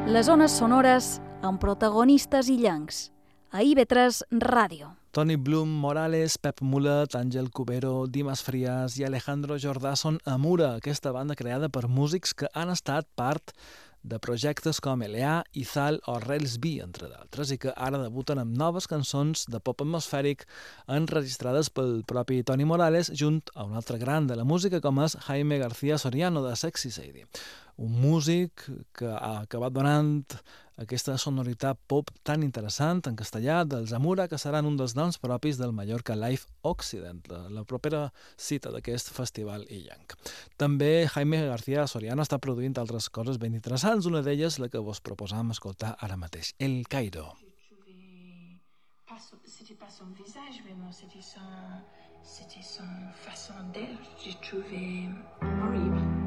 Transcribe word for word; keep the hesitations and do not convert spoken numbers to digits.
Les ones sonores amb protagonistes illencs. A I V tres Ràdio. Toni Blum, Morales, Pep Mulet, Àngel Cubero, Dimas Frias i Alejandro Jordà són Amura, aquesta banda creada per músics que han estat part de projectes com Eleà, Izal o Rels B, entre d'altres, i que ara debuten amb noves cançons de pop atmosfèric enregistrades pel propi Toni Morales junt a un altre gran de la música com és Jaime García Soriano de Sexy Sadie, un músic que ha acabat donant aquesta sonoritat pop tan interessant en castellà dels Amura, que seran un dels noms propis del Mallorca Live Occident, la, la propera cita d'aquest festival illenc. També Jaime García Soriano està produint altres coses ben interessants, una d'elles la que vos proposam escoltar ara mateix, El Cairo. C'était pas son visage, mais bon, c'était son, c'était son façon d'être. J'ai trouvé horrible.